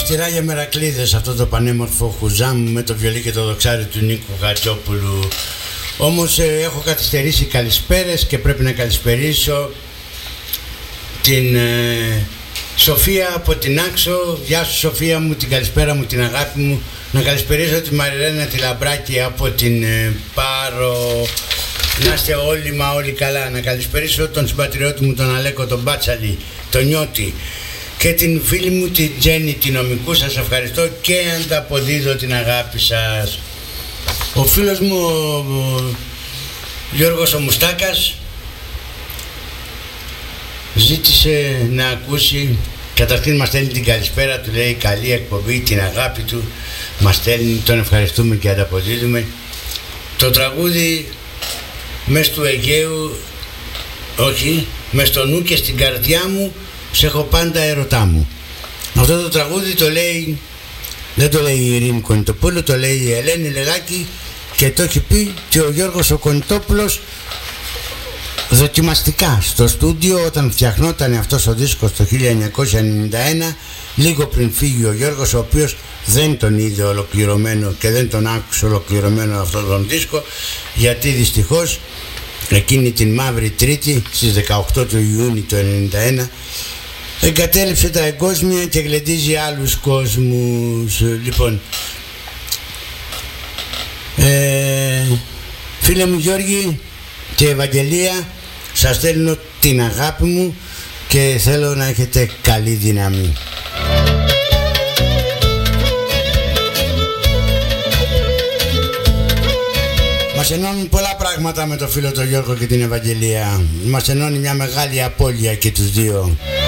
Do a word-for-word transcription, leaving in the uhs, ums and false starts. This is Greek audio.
αυστηρά για Μερακλείδες αυτό το πανέμορφο χουζάμ με το βιολί και το δοξάρι του Νίκου Χατζόπουλου. Όμως ε, έχω καθυστερήσει καλησπέρες και πρέπει να καλησπερίσω την ε, Σοφία από την Άξο. Γεια σου Σοφία μου, την καλησπέρα μου, την αγάπη μου. Να καλησπερίσω τη Μαριλένα τη Λαμπράκη από την ε, Πάρο. Να είστε όλοι μα όλοι καλά. Να καλησπερίσω τον συμπατριώτη μου τον Αλέκο τον Μπάτσαλη, τον Νιώτη, και την φίλη μου την Τζέννη την νομικού. Σας ευχαριστώ και ανταποδίδω την αγάπη σας. Ο φίλος μου ο Γιώργος ο Μουστάκας ζήτησε να ακούσει, καταρχήν μας στέλνει την καλησπέρα του, λέει καλή εκπομπή, την αγάπη του μας στέλνει, τον ευχαριστούμε και ανταποδίδουμε. Το τραγούδι μες του Αιγαίου, όχι, μες στο νου και στην καρδιά μου σε έχω πάντα ερωτά μου. Αυτό το τραγούδι το λέει, δεν το λέει η Ειρήνη Κονιτοπούλου, το λέει η Ελένη Λελάκη και το έχει πει και ο Γιώργος ο Κονιτόπουλος δοκιμαστικά στο στούντιο όταν φτιαχνόταν αυτός ο δίσκος το χίλια εννιακόσια ενενήντα ένα, λίγο πριν φύγει ο Γιώργος, ο οποίος δεν τον είδε ολοκληρωμένο και δεν τον άκουσε ολοκληρωμένο αυτόν τον δίσκο, γιατί δυστυχώς εκείνη την μαύρη Τρίτη στις δεκαοκτώ του Ιούνιου του ενενήντα ένα εγκατέλειψε τα εγκόσμια και γλεντίζει άλλους κόσμους. Λοιπόν, ε, φίλε μου Γιώργη και Ευαγγελία, σας στέλνω την αγάπη μου και θέλω να έχετε καλή δύναμη. Μας ενώνουν πολλά πράγματα με το φίλο τον Γιώργο και την Ευαγγελία. Μας ενώνει μια μεγάλη απώλεια και τους δύο.